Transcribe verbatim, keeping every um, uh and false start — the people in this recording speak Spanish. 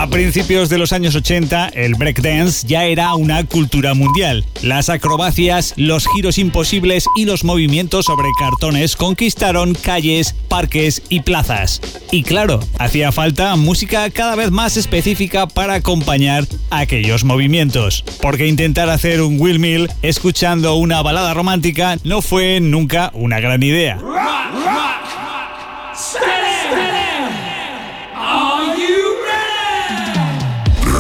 A principios de los años ochenta, el breakdance ya era una cultura mundial. Las acrobacias, los giros imposibles y los movimientos sobre cartones conquistaron calles, parques y plazas. Y claro, hacía falta música cada vez más específica para acompañar aquellos movimientos. Porque intentar hacer un windmill escuchando una balada romántica no fue nunca una gran idea.